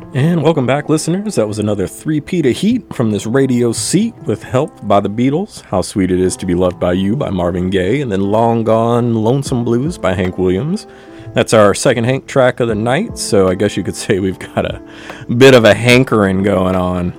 And welcome back, listeners. That was another three-peat of heat from this radio seat with Help by the Beatles, How Sweet It Is to Be Loved by You by Marvin Gaye, and then Long Gone Lonesome Blues by Hank Williams. That's our second Hank track of the night, so I guess you could say we've got a bit of a hankering going on.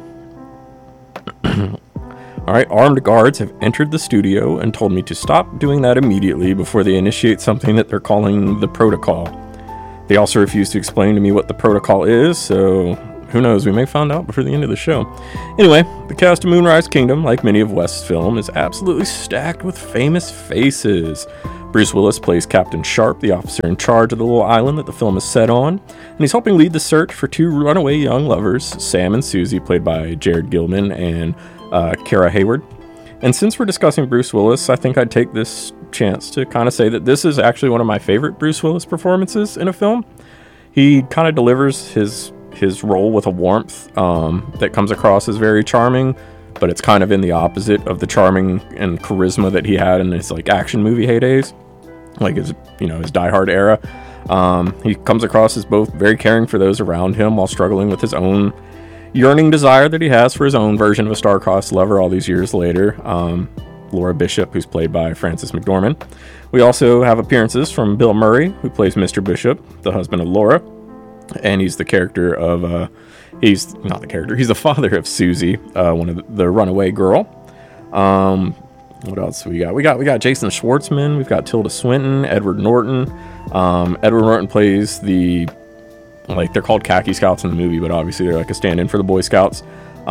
Alright, armed guards have entered the studio and told me to stop doing that immediately before they initiate something that they're calling the protocol. They also refuse to explain to me what the protocol is, so who knows, we may find out before the end of the show. Anyway, the cast of Moonrise Kingdom, like many of West's film, is absolutely stacked with famous faces. Bruce Willis plays Captain Sharp, the officer in charge of the little island that the film is set on, and he's helping lead the search for two runaway young lovers, Sam and Susie, played by Jared Gilman and Kara Hayward. And since we're discussing Bruce Willis, I think I'd take this chance to kind of say that this is actually one of my favorite Bruce Willis performances in a film. He kind of delivers his role with a warmth that comes across as very charming, but it's kind of in the opposite of the charming and charisma that he had in his like action movie heydays, like his Die Hard era. He comes across as both very caring for those around him while struggling with his own yearning desire that he has for his own version of a star-crossed lover all these years later. Laura Bishop, who's played by Frances McDormand. We also have appearances from Bill Murray, who plays Mr. Bishop, the husband of Laura, and he's the character of he's the father of Susie, one of the runaway girl. What else we got? We got Jason Schwartzman, we've got Tilda Swinton, Edward Norton. Edward Norton plays they're called khaki scouts in the movie, but obviously they're like a stand-in for the Boy Scouts.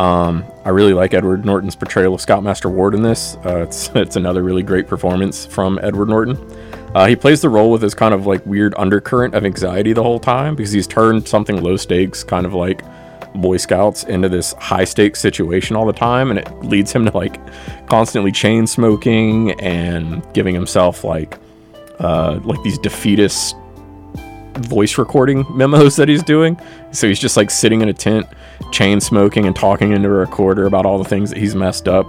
I really like Edward Norton's portrayal of Scoutmaster Ward in this. It's another really great performance from Edward Norton. He plays the role with this kind of like weird undercurrent of anxiety the whole time because he's turned something low stakes, kind of like Boy Scouts, into this high stakes situation all the time, and it leads him to like constantly chain smoking and giving himself like these defeatist voice recording memos that he's doing. So he's just like sitting in a tent, chain smoking and talking into a recorder about all the things that he's messed up.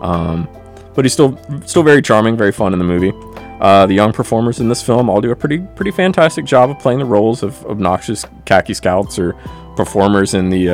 But he's still very charming, very fun in the movie. The young performers in this film all do a pretty fantastic job of playing the roles of obnoxious khaki scouts or performers in the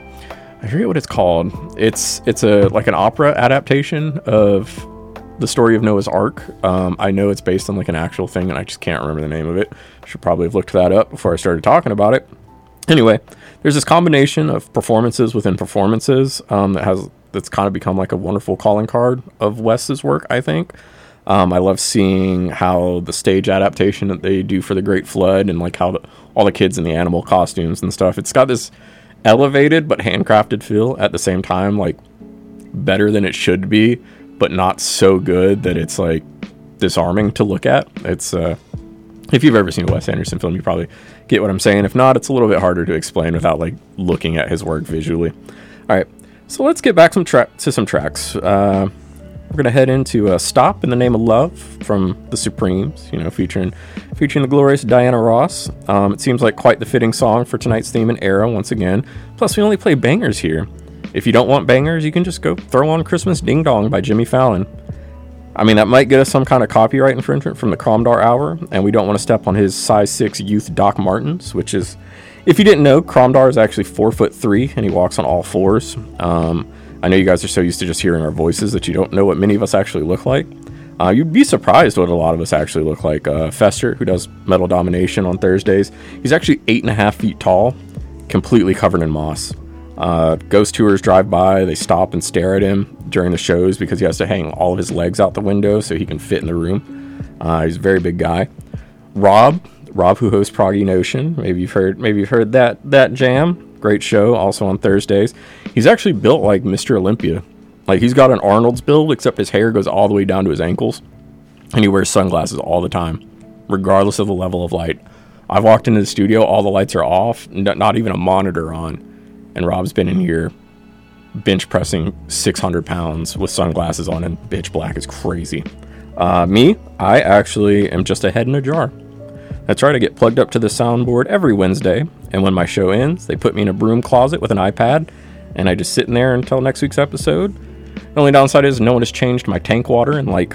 I forget what it's called. It's like an opera adaptation of the story of Noah's Ark. I know it's based on like an actual thing, and I just can't remember the name of it. Should probably have looked that up before I started talking about it. Anyway, there's this combination of performances within performances that's kind of become like a wonderful calling card of Wes's work, I think. I love seeing how the stage adaptation that they do for The Great Flood and like how all the kids in the animal costumes and stuff, it's got this elevated but handcrafted feel at the same time, like better than it should be, but not so good that it's like disarming to look at. It's if you've ever seen a Wes Anderson film, you probably get what I'm saying. If not, it's a little bit harder to explain without like looking at his work visually. All right, so let's get back to some tracks. We're gonna head into "Stop in the Name of Love" from the Supremes, featuring the glorious Diana Ross. It seems like quite the fitting song for tonight's theme and era once again. Plus, we only play bangers here. If you don't want bangers, you can just go throw on "Christmas Ding Dong" by Jimmy Fallon. I mean, that might get us some kind of copyright infringement from the Cromdar Hour, and we don't want to step on his size 6 youth Doc Martens, which is, if you didn't know, Cromdar is actually 4'3", and he walks on all fours. I know you guys are so used to just hearing our voices that you don't know what many of us actually look like. You'd be surprised what a lot of us actually look like. Fester, who does Metal Domination on Thursdays, he's actually 8.5 feet tall, completely covered in moss. Ghost tours drive by, they stop and stare at him during the shows because he has to hang all of his legs out the window so he can fit in the room. He's a very big guy. Rob, who hosts Proggy Notion, maybe you've heard that jam. Great show, also on Thursdays. He's actually built like Mr. Olympia. Like, he's got an Arnold's build, except his hair goes all the way down to his ankles, and he wears sunglasses all the time, regardless of the level of light. I've walked into the studio, all the lights are off, not even a monitor on, and Rob's been in here bench pressing 600 pounds with sunglasses on and pitch black. Is crazy. Me, I actually am just a head in a jar. That's right, I get plugged up to the soundboard every Wednesday, and when my show ends, they put me in a broom closet with an iPad, and I just sit in there until next week's episode. The only downside is no one has changed my tank water in like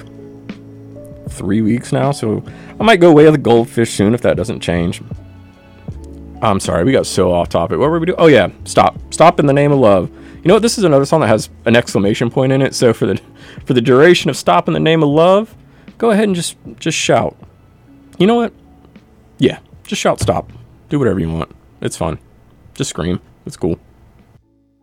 3 weigh now, so I might go away with a goldfish soon if that doesn't change. I'm sorry, we got so off topic. What were we doing? Oh yeah, stop. Stop in the name of love. You know what? This is another song that has an exclamation point in it. So for the duration of Stop in the Name of Love, go ahead and just shout. You know what? Yeah, just shout stop. Do whatever you want. It's fun. Just scream. It's cool.